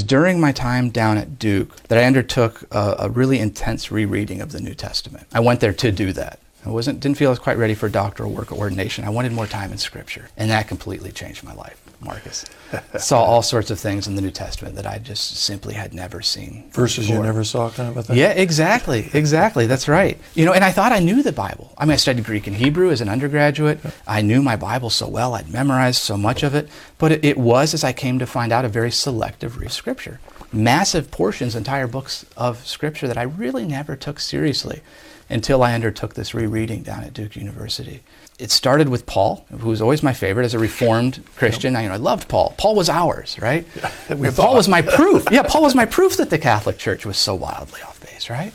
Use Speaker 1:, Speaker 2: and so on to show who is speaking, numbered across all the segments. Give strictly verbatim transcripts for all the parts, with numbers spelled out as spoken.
Speaker 1: during my time down at Duke that I undertook a, a really intense rereading of the New Testament. I went there to do that. I wasn't, didn't feel I was quite ready for doctoral work or ordination. I wanted more time in Scripture. And that completely changed my life, Marcus. Saw all sorts of things in the New Testament that I just simply had never seen
Speaker 2: Verses
Speaker 1: before.
Speaker 2: you never saw, kind of a thing?
Speaker 1: Yeah, exactly, exactly. That's right. You know, and I thought I knew the Bible. I mean, I studied Greek and Hebrew as an undergraduate. I knew my Bible so well. I'd memorized so much of it. But it, it was, as I came to find out, a very selective read of Scripture. Massive portions, entire books of Scripture that I really never took seriously until I undertook this rereading down at Duke University. It started with Paul, who was always my favorite as a Reformed Christian. I, you know, I loved Paul. Paul was ours, right? Yeah, Paul was my proof. Yeah, Paul was my proof that the Catholic Church was so wildly off base, right?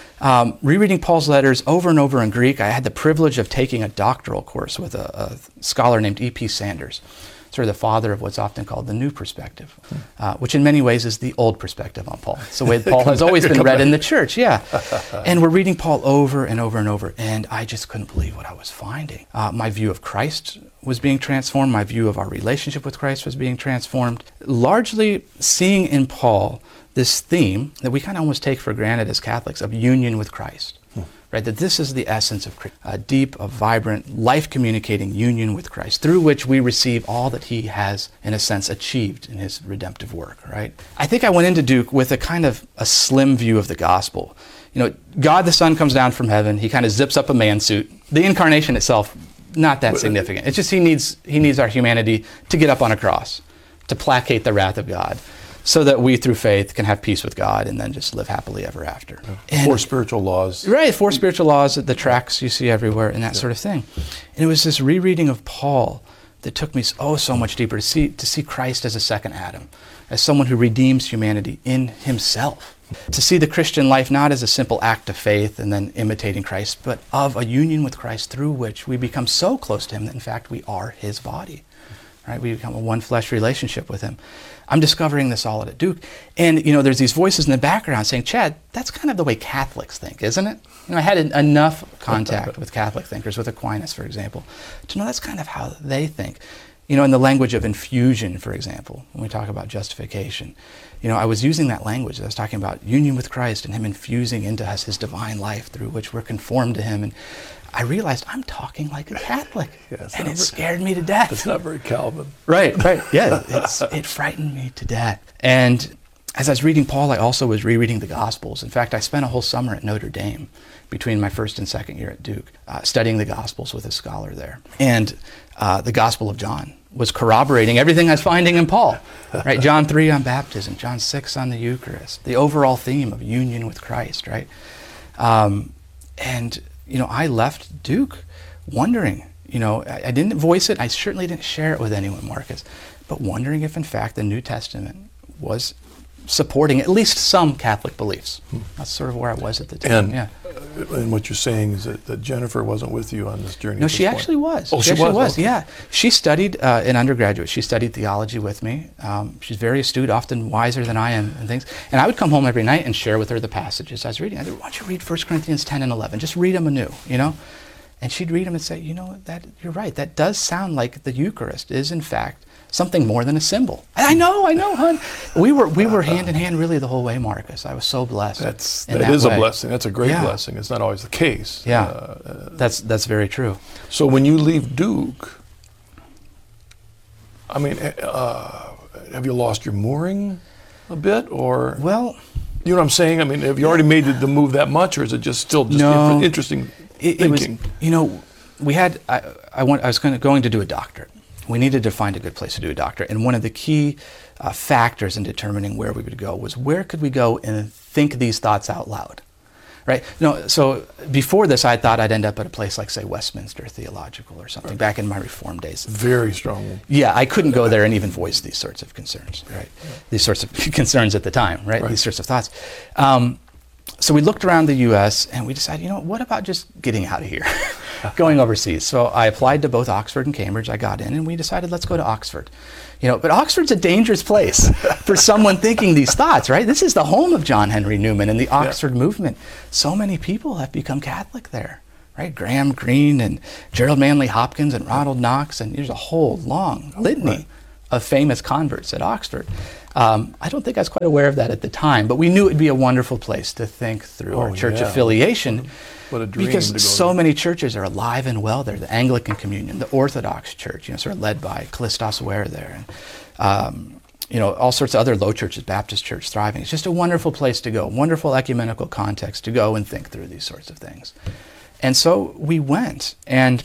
Speaker 1: Um, rereading Paul's letters over and over in Greek, I had the privilege of taking a doctoral course with a, a scholar named E P Sanders, sort of the father of what's often called the New Perspective, uh, which in many ways is the old perspective on Paul. It's the way Paul has always been read in the church, yeah. And we're reading Paul over and over and over, and I just couldn't believe what I was finding. Uh, my view of Christ was being transformed. My view of our relationship with Christ was being transformed. Largely seeing in Paul this theme that we kind of almost take for granted as Catholics of union with Christ. Right, that this is the essence of Christ, a deep, a vibrant, life-communicating union with Christ, through which we receive all that he has, in a sense, achieved in his redemptive work, right? I think I went into Duke with a kind of a slim view of the gospel. You know, God the Son comes down from heaven, he kind of zips up a man suit. The incarnation itself, not that significant. It's just he needs, he needs our humanity to get up on a cross, to placate the wrath of God, so that we, through faith, can have peace with God and then just live happily ever after.
Speaker 2: And four spiritual laws.
Speaker 1: Right, four spiritual laws, the tracks you see everywhere, and that yeah. sort of thing. And it was this rereading of Paul that took me oh so much deeper, to see, to see Christ as a second Adam, as someone who redeems humanity in himself. To see the Christian life not as a simple act of faith and then imitating Christ, but of a union with Christ through which we become so close to him that in fact we are his body. Right? We become a one flesh relationship with him. I'm discovering this all at Duke. And, you know, there's these voices in the background saying, Chad, that's kind of the way Catholics think, isn't it? You know, I had en- enough contact with Catholic thinkers, with Aquinas, for example, to know that's kind of how they think. You know, in the language of infusion, for example, when we talk about justification, you know, I was using that language. I was talking about union with Christ and him infusing into us his divine life through which we're conformed to him. And I realized I'm talking like a Catholic, yeah, and it very, scared me to death.
Speaker 2: It's not very Calvin.
Speaker 1: Right, right, yeah, it's, it frightened me to death. And as I was reading Paul, I also was rereading the Gospels. In fact, I spent a whole summer at Notre Dame between my first and second year at Duke, uh, studying the Gospels with a scholar there. And uh, the Gospel of John was corroborating everything I was finding in Paul. Right, John three on baptism, John six on the Eucharist, the overall theme of union with Christ, right? Um, and you know, I left Duke wondering, you know, I, I didn't voice it, I certainly didn't share it with anyone, Marcus, but wondering if in fact the New Testament was supporting at least some Catholic beliefs. Hmm. That's sort of where I was at the time,
Speaker 2: and,
Speaker 1: yeah.
Speaker 2: And what you're saying is that, that Jennifer wasn't with you on this journey?
Speaker 1: No, she point. actually was.
Speaker 2: Oh,
Speaker 1: she,
Speaker 2: she
Speaker 1: actually
Speaker 2: was?
Speaker 1: was,
Speaker 2: Okay.
Speaker 1: yeah. She studied uh, in undergraduate. She studied theology with me. Um, she's very astute, often wiser than I am and things. And I would come home every night and share with her the passages I was reading. I said, why don't you read First Corinthians ten and eleven? Just read them anew, you know? And she'd read them and say, you know, that you're right. That does sound like the Eucharist is, in fact, something more than a symbol. I know, I know, hon. We were we were hand in hand really the whole way, Marcus. I was so blessed.
Speaker 2: That's
Speaker 1: that,
Speaker 2: that is
Speaker 1: way.
Speaker 2: a blessing. That's a great
Speaker 1: yeah.
Speaker 2: blessing. It's not always the case.
Speaker 1: Yeah,
Speaker 2: uh,
Speaker 1: that's that's very true.
Speaker 2: So when you leave Duke, I mean, uh, have you lost your mooring a bit, or
Speaker 1: well,
Speaker 2: you know what I'm saying? I mean, have you already made the, the move that much, or is it just still just
Speaker 1: no,
Speaker 2: inf- interesting
Speaker 1: it,
Speaker 2: thinking?
Speaker 1: It was, you know, we had I I, went, I was going to, going to do a doctorate. We needed to find a good place to do a doctorate. And one of the key uh, factors in determining where we would go was where could we go and think these thoughts out loud, right? No, so before this, I thought I'd end up at a place like, say, Westminster Theological or something, right. back in my Reform days.
Speaker 2: Very strong.
Speaker 1: Yeah, I couldn't go there and even voice these sorts of concerns, right? Yeah. These sorts of concerns at the time, right? right. These sorts of thoughts. Um, so we looked around the U S and we decided, you know, what about just getting out of here? Going overseas. So I applied to both Oxford and Cambridge. I got in and we decided, let's go to Oxford. You know, but Oxford's a dangerous place for someone thinking these thoughts, right? This is the home of John Henry Newman and the Oxford yeah. movement. So many people have become Catholic there, right? Graham Greene and Gerald Manley Hopkins and Ronald Knox, and there's a whole long litany right. of famous converts at Oxford. Um, I don't think I was quite aware of that at the time, but we knew it would be a wonderful place to think through
Speaker 2: Oh,
Speaker 1: our church
Speaker 2: yeah.
Speaker 1: affiliation.
Speaker 2: What a dream
Speaker 1: Because
Speaker 2: to go
Speaker 1: so
Speaker 2: there.
Speaker 1: many churches are alive and well there. The Anglican Communion, the Orthodox Church, you know, sort of led by Callistos Ware there, and um, you know, all sorts of other low churches, Baptist Church thriving. It's just a wonderful place to go, wonderful ecumenical context to go and think through these sorts of things. And so we went, and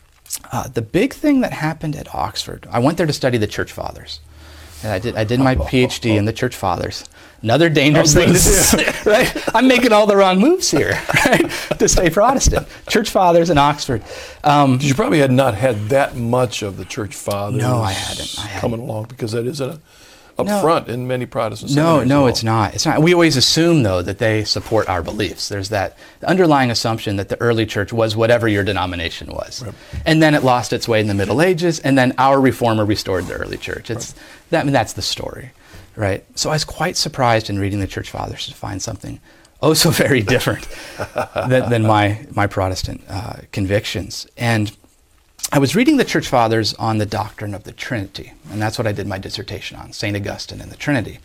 Speaker 1: uh, the big thing that happened at Oxford, I went there to study the Church Fathers. And I did, I did my PhD in the Church Fathers. Another dangerous thing to do, right? I'm making all the wrong moves here, right? To stay Protestant. Church Fathers in Oxford. Um,
Speaker 2: You probably had not had that much of the Church Fathers
Speaker 1: No, I hadn't. I hadn't.
Speaker 2: coming along, because that isn't a, up
Speaker 1: No.
Speaker 2: front in many Protestant
Speaker 1: No,
Speaker 2: seminaries
Speaker 1: no,
Speaker 2: at
Speaker 1: it's
Speaker 2: all.
Speaker 1: not. It's not. We always assume, though, that they support our beliefs. There's that underlying assumption that the early church was whatever your denomination was.
Speaker 2: Right.
Speaker 1: And then it lost its way in the Middle Ages, and then our reformer restored the early church. It's that, I mean, that's the story, right? So I was quite surprised in reading the Church Fathers to find something oh so very different than, than my, my Protestant uh, convictions. And I was reading the Church Fathers on the doctrine of the Trinity, and that's what I did my dissertation on, Saint Augustine and the Trinity.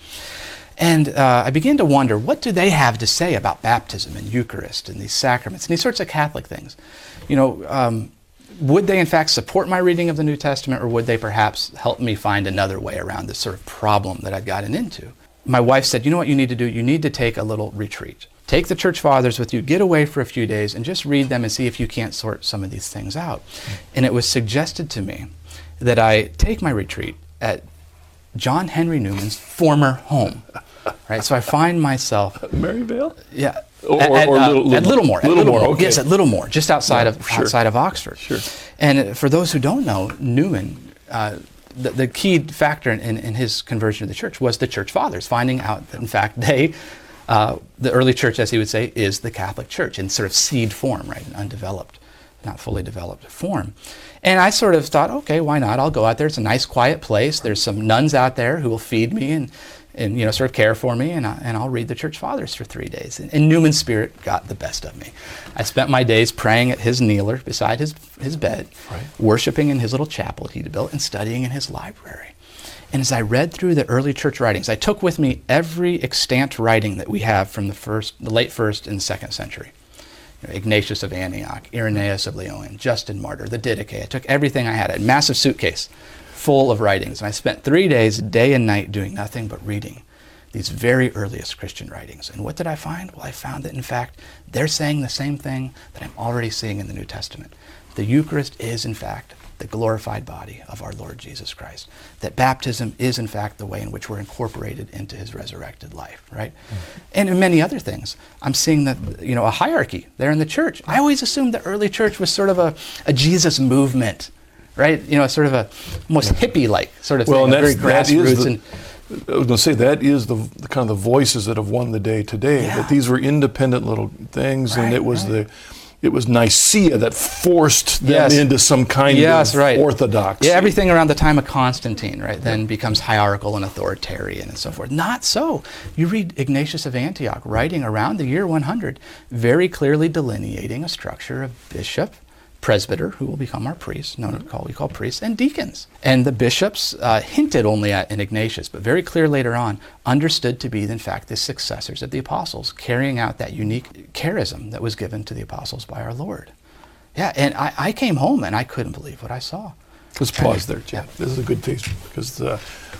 Speaker 1: And uh, I began to wonder, what do they have to say about baptism and Eucharist and these sacraments and these sorts of Catholic things? You know, um, would they in fact support my reading of the New Testament, or would they perhaps help me find another way around this sort of problem that I'd gotten into? My wife said, you know what you need to do? You need to take a little retreat. Take the Church Fathers with you, get away for a few days, and just read them and see if you can't sort some of these things out. And it was suggested to me that I take my retreat at John Henry Newman's former home. Right, so I find myself,
Speaker 2: Maryvale?
Speaker 1: yeah,
Speaker 2: Or-
Speaker 1: at,
Speaker 2: or-
Speaker 1: at,
Speaker 2: or
Speaker 1: uh,
Speaker 2: Little-
Speaker 1: at Littlemore, at
Speaker 2: Littlemore,
Speaker 1: Littlemore,
Speaker 2: okay.
Speaker 1: yes, at Littlemore, just outside
Speaker 2: Yeah,
Speaker 1: of
Speaker 2: sure.
Speaker 1: outside of Oxford.
Speaker 2: Sure.
Speaker 1: And for those who don't know, Newman, uh, the, the key factor in, in his conversion to the church was the Church Fathers, finding out that in fact they, uh, the early church, as he would say, is the Catholic Church in sort of seed form, right, an undeveloped, not fully developed form. And I sort of thought, okay, why not? I'll go out there. It's a nice, quiet place. There's some nuns out there who will feed me and, and you know, sort of care for me, and, I, and I'll read the Church Fathers for three days. And, and Newman's spirit got the best of me. I spent my days praying at his kneeler beside his, his bed,
Speaker 2: Right.
Speaker 1: worshiping in his little chapel he'd built, and studying in his library. And as I read through the early church writings, I took with me every extant writing that we have from the first, the late first and second century. You know, Ignatius of Antioch, Irenaeus of Lyon, Justin Martyr, the Didache. I took everything I had, a massive suitcase full of writings, and I spent three days, day and night, doing nothing but reading these very earliest Christian writings. And what did I find? Well, I found that, in fact, they're saying the same thing that I'm already seeing in the New Testament. The Eucharist is, in fact, the glorified body of our Lord Jesus Christ. That baptism is, in fact, the way in which we're incorporated into his resurrected life, right? Mm-hmm. And in many other things, I'm seeing that, you know, a hierarchy there in the church. I always assumed the early church was sort of a, a Jesus movement, right? You know, sort of a almost hippie-like sort of
Speaker 2: Well,
Speaker 1: thing,
Speaker 2: and
Speaker 1: very
Speaker 2: that's, that is
Speaker 1: grassroots.
Speaker 2: the,
Speaker 1: And
Speaker 2: I was going to say, that is the, the kind of the voices that have won the day today.
Speaker 1: Yeah.
Speaker 2: That these were independent little things, and
Speaker 1: Right,
Speaker 2: it was
Speaker 1: right.
Speaker 2: the it was Nicaea that forced them
Speaker 1: Yes.
Speaker 2: into some kind
Speaker 1: Yes,
Speaker 2: of
Speaker 1: right.
Speaker 2: orthodoxy.
Speaker 1: Yeah, everything around the time of Constantine, right, then becomes hierarchical and authoritarian and so forth. Not so. You read Ignatius of Antioch writing around the year one hundred, very clearly delineating a structure of bishop, presbyter, who will become our priests, known as call we call priests, and deacons. And the bishops, uh, hinted only at in Ignatius, but very clear later on, understood to be, in fact, the successors of the apostles, carrying out that unique charism that was given to the apostles by our Lord. Yeah, and I, I came home and I couldn't believe what I saw.
Speaker 2: Let's pause there, Jim. This is a good taste, because uh,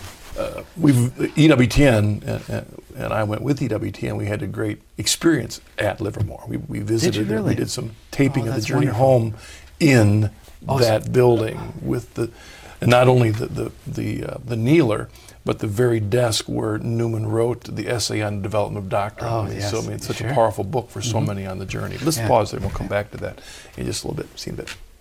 Speaker 2: uh, we've E W T N and, and, and I went with E W T N. We had a great experience at Livermore. We, we visited.
Speaker 1: really?
Speaker 2: it. We did some taping
Speaker 1: Oh,
Speaker 2: of the
Speaker 1: that's
Speaker 2: Journey
Speaker 1: wonderful.
Speaker 2: Home in
Speaker 1: Oh,
Speaker 2: that
Speaker 1: so-
Speaker 2: building with the, and not only the the the, uh, the kneeler, but the very desk where Newman wrote the essay on the development of doctrine.
Speaker 1: Oh,
Speaker 2: I mean,
Speaker 1: yes,
Speaker 2: So I mean, it's such
Speaker 1: sure.
Speaker 2: a powerful book for so many on the journey. Let's
Speaker 1: Yeah.
Speaker 2: pause there. We'll come back to that in just a little bit. See you in a bit.